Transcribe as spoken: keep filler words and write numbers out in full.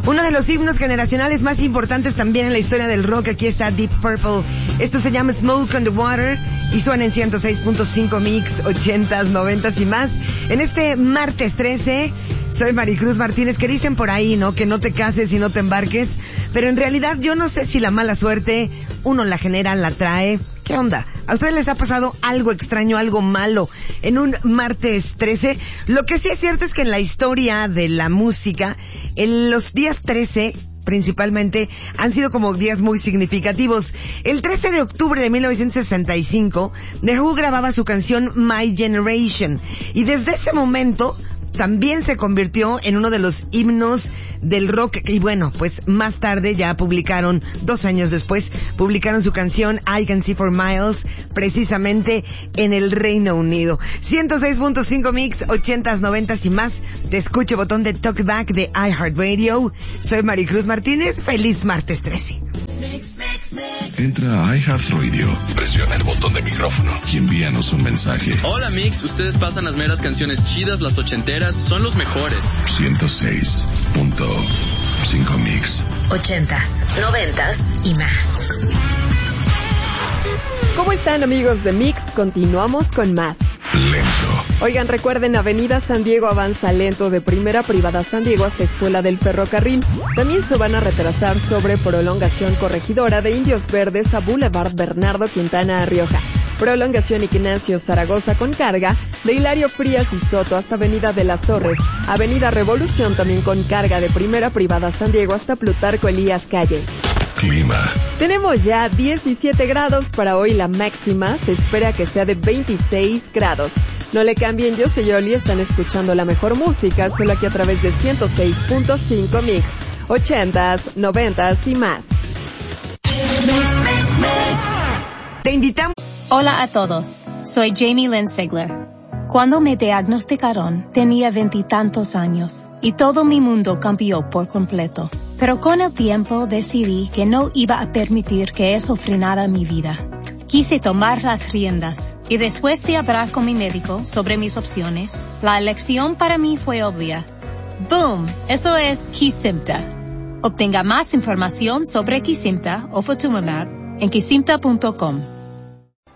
Uno de los himnos generacionales más importantes también en la historia del rock. Aquí está Deep Purple. Esto se llama Smoke on the Water y suena en ciento seis punto cinco Mix, ochentas, noventas y más. En este martes trece, soy Maricruz Martínez, que dicen por ahí, ¿no? Que no te cases y no te embarques. Pero en realidad yo no sé si la mala suerte uno la genera, la trae. ¿Qué onda? ¿A ustedes les ha pasado algo extraño, algo malo en un martes trece? Lo que sí es cierto es que en la historia de la música, en los días trece principalmente han sido como días muy significativos. El trece de octubre de mil novecientos sesenta y cinco, The Who grababa su canción My Generation, y desde ese momento también se convirtió en uno de los himnos del rock. Y bueno, pues más tarde ya publicaron, dos años después, publicaron su canción I Can See for Miles, precisamente en el Reino Unido. ciento seis punto cinco Mix, ochentas, noventas y más. Te escucho, botón de Talkback de iHeartRadio. Soy Maricruz Martínez. Feliz martes trece. Entra a iHeartRadio, presiona el botón de micrófono y envíanos un mensaje. Hola Mix, ustedes pasan las meras canciones chidas, las ochenteras, son los mejores. ciento seis punto cinco Mix. Ochentas, noventas y más. ¿Cómo están, amigos de Mix? Continuamos con más. Lento. Oigan, recuerden, Avenida San Diego avanza lento de Primera Privada San Diego hasta Escuela del Ferrocarril. También se van a retrasar sobre Prolongación Corregidora de Indios Verdes a Boulevard Bernardo Quintana a Rioja. Prolongación Ignacio Zaragoza con carga de Hilario Frías y Soto hasta Avenida de las Torres. Avenida Revolución también con carga de Primera Privada San Diego hasta Plutarco Elías Calles. Clima. Tenemos ya diecisiete grados para hoy, la máxima se espera que sea de veintiséis grados. No le cambien, yo soy Yoli, están escuchando la mejor música, solo aquí a través de ciento seis punto cinco Mix, ochentas, noventas y más. Te invitamos. Hola a todos, soy Jamie Lynn Sigler. Cuando me diagnosticaron, tenía veintitantos años y todo mi mundo cambió por completo. Pero con el tiempo decidí que no iba a permitir que eso frenara mi vida. Quise tomar las riendas y después de hablar con mi médico sobre mis opciones, la elección para mí fue obvia. ¡Boom! Eso es Kesimpta. Obtenga más información sobre Kesimpta o Ofatumumab en kesimpta punto com.